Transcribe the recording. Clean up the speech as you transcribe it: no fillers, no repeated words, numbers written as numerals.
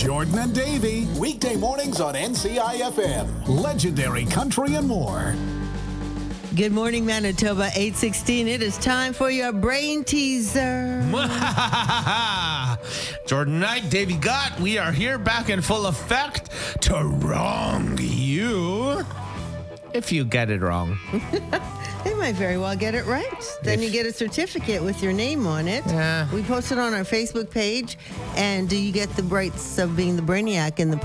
Jordan and Davey, weekday mornings on NCIFM. Legendary country and more. Good morning, Manitoba, 8:16. It is time for your brain teaser. Jordan Knight, Davey Gott, we are here back in full effect to wrong you if you get it wrong. They might very well get it right. Then you get a certificate with your name on it. Yeah. We post it on our Facebook page. And do you get the rights of being the brainiac in the